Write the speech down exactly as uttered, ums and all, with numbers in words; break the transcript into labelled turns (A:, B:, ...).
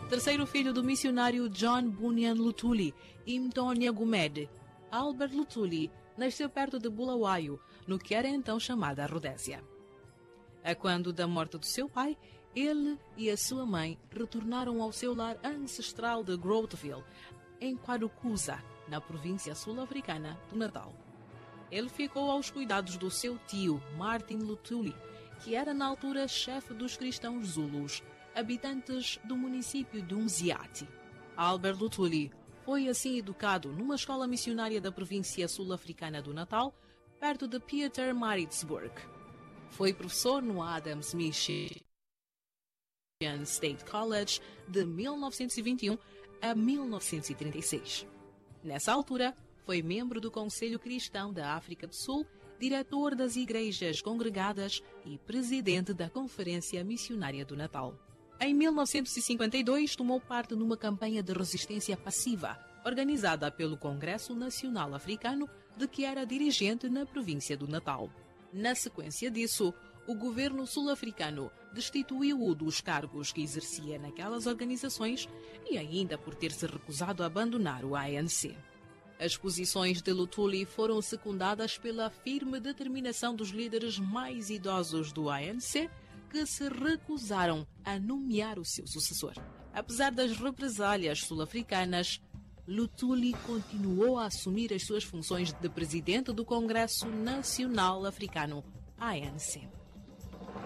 A: terceiro filho do missionário John Bunyan Luthuli e Mtonia Gumed, Albert Luthuli nasceu perto de Bulawayo, no que era então chamada Rodésia. A quando da morte do seu pai, ele e a sua mãe retornaram ao seu lar ancestral de Grootville, em Kwadukuza, na província sul-africana do Natal. Ele ficou aos cuidados do seu tio, Martin Luthuli, que era na altura chefe dos cristãos Zulus, habitantes do município de Umziati. Albert Luthuli foi assim educado numa escola missionária da província sul-africana do Natal, perto de Pietermaritzburg. Foi professor no Adams Mission State College de mil novecentos e vinte e um a mil novecentos e trinta e seis. Nessa altura, foi membro do Conselho Cristão da África do Sul, diretor das Igrejas Congregadas e presidente da Conferência Missionária do Natal. Em mil novecentos e cinquenta e dois, tomou parte numa campanha de resistência passiva, organizada pelo Congresso Nacional Africano, de que era dirigente na província do Natal. Na sequência disso, o governo sul-africano destituiu-o dos cargos que exercia naquelas organizações e ainda por ter se recusado a abandonar o A N C. As posições de Luthuli foram secundadas pela firme determinação dos líderes mais idosos do A N C, que se recusaram a nomear o seu sucessor. Apesar das represálias sul-africanas, Luthuli continuou a assumir as suas funções de presidente do Congresso Nacional Africano, A N C.